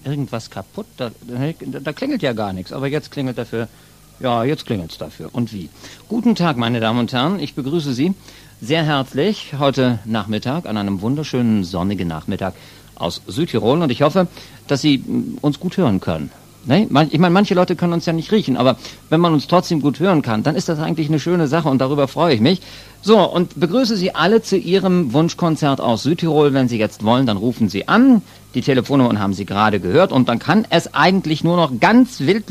irgendwas kaputt? Da klingelt ja gar nichts, aber jetzt klingelt dafür. Ja, jetzt klingelt's dafür. Und wie? Guten Tag, meine Damen und Herren. Ich begrüße Sie sehr herzlich heute Nachmittag, an einem wunderschönen sonnigen Nachmittag aus Südtirol. Und ich hoffe, dass Sie uns gut hören können. Ne? Ich meine, manche Leute können uns ja nicht riechen, aber wenn man uns trotzdem gut hören kann, dann ist das eigentlich eine schöne Sache und darüber freue ich mich. So, und begrüße Sie alle zu Ihrem Wunschkonzert aus Südtirol. Wenn Sie jetzt wollen, dann rufen Sie an. Die Telefonnummern haben Sie gerade gehört und dann kann es eigentlich nur noch ganz wild